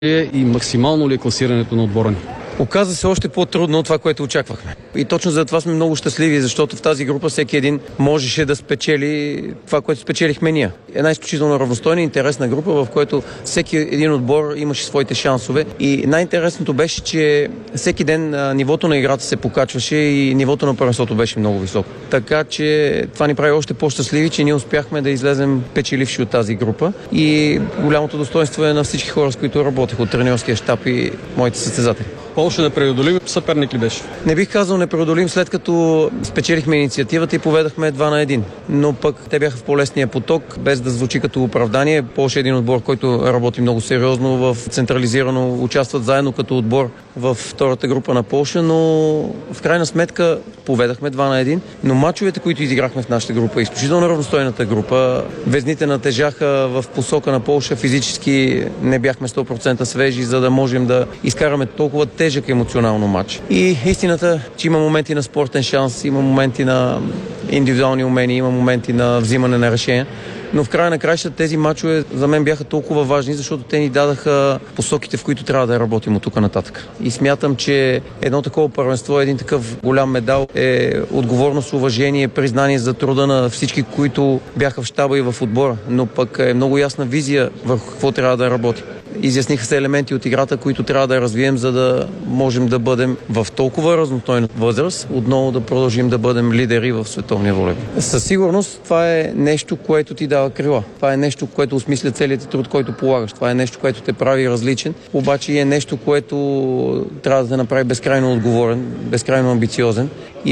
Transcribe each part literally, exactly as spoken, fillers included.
и максимално ли е класирането на отбора ни? Оказа се още по-трудно от това, което очаквахме. И точно за това сме много щастливи, защото в тази група всеки един можеше да спечели това, което спечелихме ние. Една изключително равностойна и интересна група, в която всеки един отбор имаше своите шансове. И най-интересното беше, че всеки ден нивото на играта се покачваше и нивото на първенството беше много високо. Така че това ни прави още по-щастливи, че ние успяхме да излезем печеливши от тази група. И голямото достоинство е на всички хора, с които работех, от треньорския щаб и моите състезатели. Полша непреодолим съперник ли беше? Не бих казал непреодолим, след като спечелихме инициативата и поведахме два на един. Но пък те бяха в по-лесния поток, без да звучи като оправдание. Полша е един отбор, който работи много сериозно, в централизирано участват заедно като отбор в втората група на Полша, но в крайна сметка поведахме два на един. Но мачовете, които изиграхме в нашата група, изключително равностойната група, везните натежаха в посока на Полша, физически не бяхме сто процента свежи, за да можем да изкараме толкова тежък емоционално матч. И истината, че има моменти на спортен шанс, има моменти на индивидуални умения, има моменти на взимане на решения. Но в края на краищата тези мачове за мен бяха толкова важни, защото те ни дадаха посоките, в които трябва да работим от тук нататък. И смятам, че едно такова първенство, един такъв голям медал е отговорност, уважение, признание за труда на всички, които бяха в щаба и в отбора. Но пък е много ясна визия върху какво трябва да работим. Изясниха се елементи от играта, които трябва да развием, за да можем да бъдем в толкова разнотойна възраст, отново да продължим да бъдем лидери в световния волейбол. Със сигурност това е нещо, което ти дава крила. Това е нещо, което осмисля целият труд, който полагаш. Това е нещо, което те прави различен, обаче е нещо, което трябва да те направи безкрайно отговорен, безкрайно амбициозен.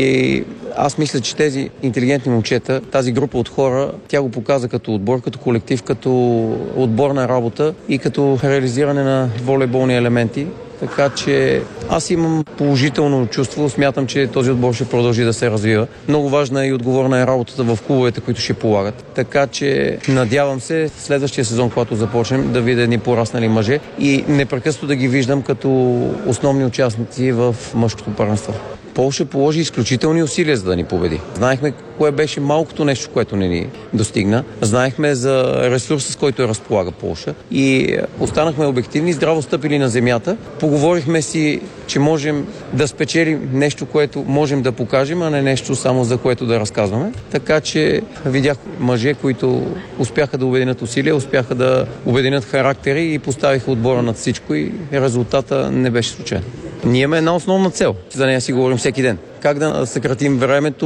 И аз мисля, че тези интелигентни момчета, тази група от хора, тя го показа като отбор, като колектив, като отборна работа и като реализиране на волейболни елементи. Така че аз имам положително чувство. Смятам, че този отбор ще продължи да се развива. Много важна и отговорна е работата в клубовете, които ще полагат. Така че надявам се следващия сезон, когато започнем, да видя едни пораснали мъже и непрекъснато да ги виждам като основни участници в мъжкото първенство. Полша положи изключителни усилия, за да ни победи. Знаехме кое беше малкото нещо, което не ни достигна. Знаехме за ресурса, с който разполага Полша и останахме обективни, здраво стъпили на земята. Поговорихме си, че можем да спечелим нещо, което можем да покажем, а не нещо само за което да разказваме. Така че видях мъже, които успяха да обединят усилия, успяха да обединят характери и поставиха отбора над всичко и резултата не беше случайен. Ние имаме една основна цел, за нея си говорим всеки ден. Как да съкратим времето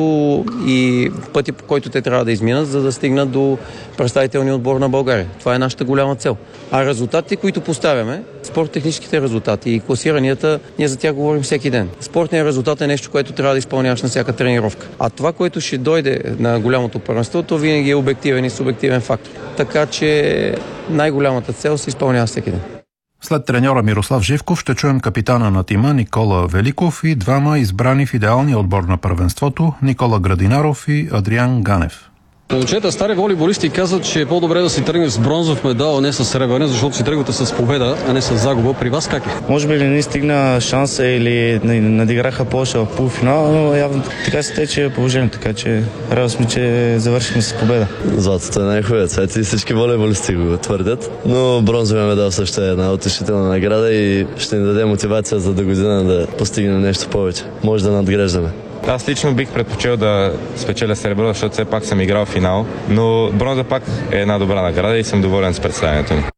и пътя, по който те трябва да изминат, за да стигнат до представителния отбор на България. Това е нашата голяма цел. А резултатите, които поставяме, спорттехническите резултати и класиранията, ние за тях говорим всеки ден. Спортният резултат е нещо, което трябва да изпълняваш на всяка тренировка. А това, което ще дойде на голямото първенство, то винаги е обективен и субективен фактор. Така че най-голямата цел се изпълнява всеки ден. След треньора Мирослав Живков ще чуем капитана на тима Никола Великов и двама избрани в идеалния отбор на първенството Никола Градинаров и Адриан Ганев. Момчета, стари волейболисти казват, че е по-добре да си тръгнеш с бронзов медал, а не с сребърен, защото си тръгвате с победа, а не с загуба. При вас как е? Може би ли не стигна шанса или надиграха Полша в полуфинал, но явно така се тече положението, така че радвам сме, че завършихме с победа. Златото е най-хубавият цвет и всички волейболисти го твърдят, но бронзовия медал също е една утешителна награда и ще ни даде мотивация за до година да постигнем нещо повече. Може да надграждаме. Аз лично бих предпочел да спечеля сребро, защото все пак съм играл в финал, но бронза пак е една добра награда и съм доволен с представянето ни.